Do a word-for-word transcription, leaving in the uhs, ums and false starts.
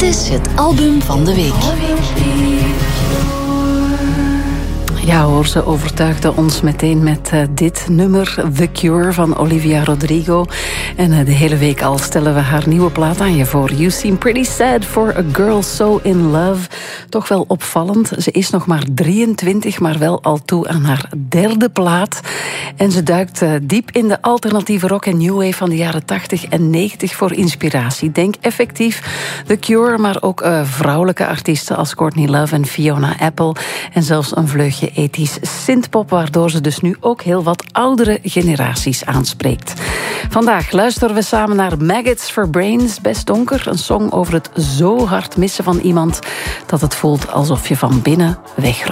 Dit is het album van de week. Ja hoor, ze overtuigde ons meteen met uh, dit nummer, The Cure van Olivia Rodrigo. En uh, de hele week al stellen we haar nieuwe plaat aan je voor. You Seem Pretty Sad for a Girl So In Love. Toch wel opvallend. Ze is nog maar drieëntwintig, maar wel al toe aan haar derde plaat. En ze duikt uh, diep in de alternatieve rock en new wave van de jaren tachtig en negentig voor inspiratie. Denk effectief The Cure, maar ook uh, vrouwelijke artiesten als Courtney Love en Fiona Apple. En zelfs een vleugje ethisch synthpop, waardoor ze dus nu ook heel wat oudere generaties aanspreekt. Vandaag luisteren we samen naar Maggots for Brains, Best Donker. Een song over het zo hard missen van iemand dat het voelt alsof je van binnen wegrot.